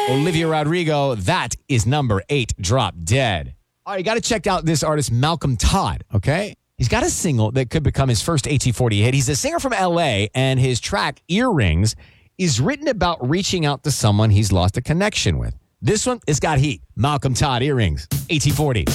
Olivia Rodrigo, that is number 8, Drop Dead. All right, you got to check out this artist, Malcolm Todd, okay? He's got a single that could become his first AT40 hit. He's a singer from L.A., and his track, Earrings, is written about reaching out to someone he's lost a connection with. This one, it's got heat. Malcolm Todd, Earrings, AT40.